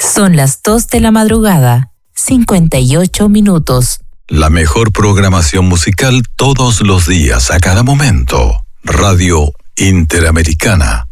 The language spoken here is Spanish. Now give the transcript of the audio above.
Son las 2 de la madrugada, 58 minutos. La mejor programación musical todos los días, a cada momento. Radio Interamericana.